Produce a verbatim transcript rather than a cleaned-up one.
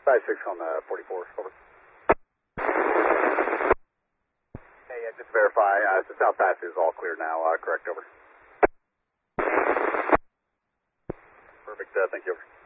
five six on uh, forty-four, over. Hey, uh, just to verify, uh, the south pass is all clear now, uh, correct, over. Perfect, uh, thank you, over.